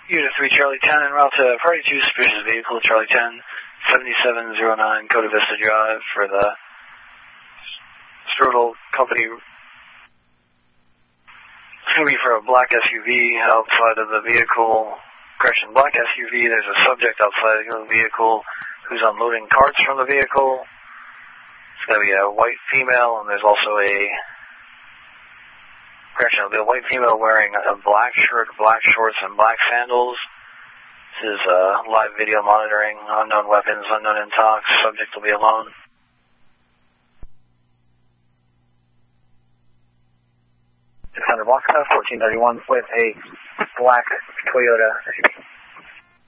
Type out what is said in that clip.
Unit 3, Charlie 10, en route to Party 2, suspicious vehicle, Charlie 10, 7709, Coda Vista Drive for the Strudel Company. It's going to be for a black SUV outside of the vehicle. Correction, black SUV, there's a subject outside of the vehicle who's unloading carts from the vehicle. It's going to be a white female, and there's also correction, it'll be a white female wearing a black shirt, black shorts, and black sandals. This is live video monitoring, unknown weapons, unknown intox. Subject will be alone. Alexander Block 1431 with a black Toyota SUV.